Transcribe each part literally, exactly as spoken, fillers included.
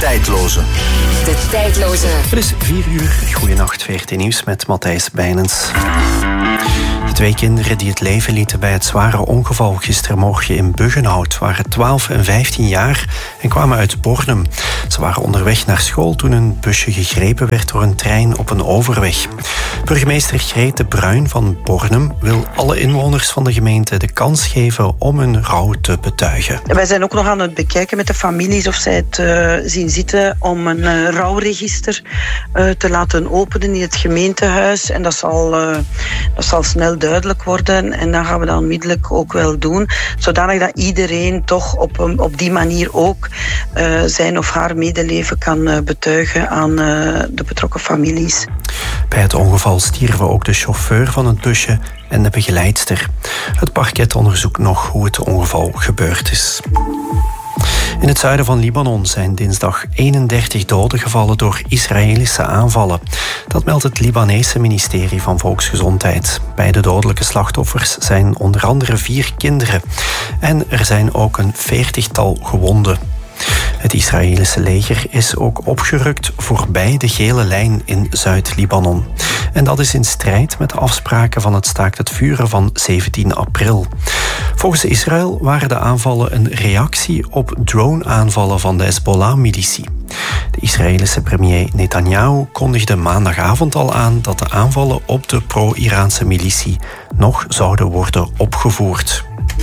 tijdloze. De tijdloze. Het is vier uur. Goedenacht, V R T Nieuws met Matthijs Bijnens. De twee kinderen die het leven lieten bij het zware ongeval gistermorgen in Buggenhout waren twaalf en vijftien jaar en kwamen uit Bornem. Ze waren onderweg naar school toen een busje gegrepen werd door een trein op een overweg. Burgemeester Greet de Bruin van Bornem wil alle inwoners van de gemeente de kans geven om hun rouw te betuigen. Wij zijn ook nog aan het bekijken met de families of zij het uh, zien zitten om een uh, rouwregister uh, te laten openen in het gemeentehuis. En dat zal, uh, dat zal snel duidelijk worden. En dan gaan we dat onmiddellijk ook wel doen. Zodanig dat iedereen toch op, um, op die manier ook uh, zijn of haar medeleven kan uh, betuigen aan uh, de betrokken families. Bij het ongeval stierven ook de chauffeur van het busje en de begeleidster. Het parket onderzoekt nog hoe het ongeval gebeurd is. In het zuiden van Libanon zijn dinsdag eenendertig doden gevallen door Israëlische aanvallen. Dat meldt het Libanese ministerie van Volksgezondheid. Bij de dodelijke slachtoffers zijn onder andere vier kinderen. En er zijn ook een veertigtal gewonden. Het Israëlische leger is ook opgerukt voorbij de gele lijn in Zuid-Libanon. En dat is in strijd met de afspraken van het staakt het vuren van zeventien april. Volgens Israël waren de aanvallen een reactie op drone-aanvallen van de Hezbollah-militie. De Israëlische premier Netanyahu kondigde maandagavond al aan dat de aanvallen op de pro-Iraanse militie nog zouden worden opgevoerd.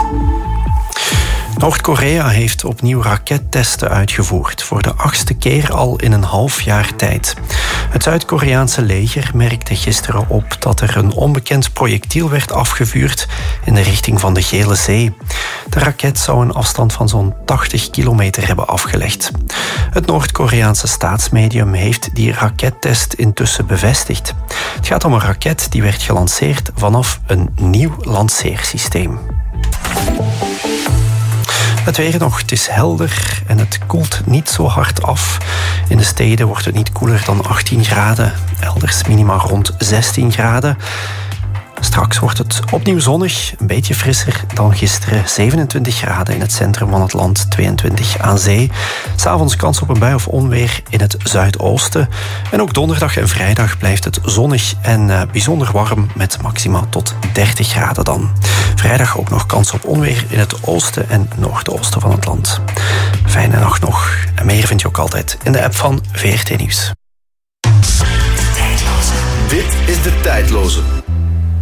Noord-Korea heeft opnieuw rakettesten uitgevoerd, voor de achtste keer al in een half jaar tijd. Het Zuid-Koreaanse leger merkte gisteren op dat er een onbekend projectiel werd afgevuurd in de richting van de Gele Zee. De raket zou een afstand van zo'n tachtig kilometer hebben afgelegd. Het Noord-Koreaanse staatsmedium heeft die rakettest intussen bevestigd. Het gaat om een raket die werd gelanceerd vanaf een nieuw lanceersysteem. Het weer nog, het is helder en het koelt niet zo hard af. In de steden wordt het niet koeler dan achttien graden. Elders minima rond zestien graden. Straks wordt het opnieuw zonnig, een beetje frisser dan gisteren. zevenentwintig graden in het centrum van het land, tweeëntwintig aan zee. 'S Avonds kans op een bui of onweer in het zuidoosten. En ook donderdag en vrijdag blijft het zonnig en uh, bijzonder warm met maxima tot dertig graden dan. Vrijdag ook nog kans op onweer in het oosten en noordoosten van het land. Fijne nacht nog. En meer vind je ook altijd in de app van V R T Nieuws. Dit is De Tijdloze.